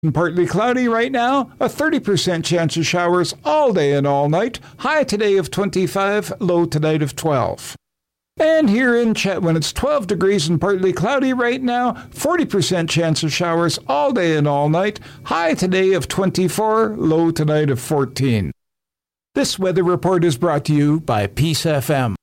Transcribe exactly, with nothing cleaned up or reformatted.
Partly cloudy right now, a thirty percent chance of showers all day and all night, high today of twenty-five, low tonight of twelve. And here in Chetwynd, it's twelve degrees and partly cloudy right now, forty percent chance of showers all day and all night, high today of twenty-four, low tonight of fourteen. This weather report is brought to you by Peace F M.